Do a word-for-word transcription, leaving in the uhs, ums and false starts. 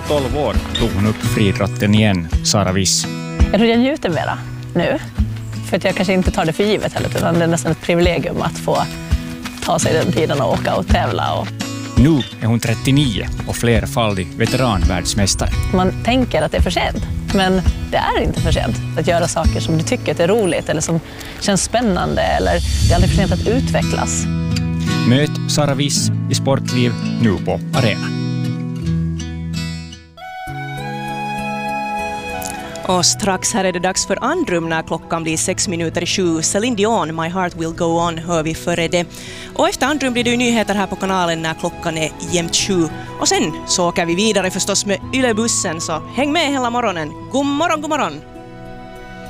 tolv år tog hon upp friidrotten igen, Sara Wiss. Jag tror jag njuter mera nu. För att jag kanske inte tar det för givet heller, utan det är nästan ett privilegium att få ta sig den tiden och åka och tävla. Och... Nu är hon trettionio och flerfaldig veteranvärldsmästare. Man tänker att det är för sent, men det är inte för sent att göra saker som du tycker är roligt eller som känns spännande, eller det är aldrig för sent att utvecklas. Möt Sara Wiss i Sportliv nu på Arena. Och strax här är det dags för andrum när klockan blir sex minuter i sju. Celine Dion, My Heart Will Go On, hör vi före det. Och efter andrum blir det ju nyheter här på kanalen när klockan är jämnt sju. Och sen så åker vi vidare förstås med Yle-bussen, så häng med hela morgonen. God morgon, god morgon!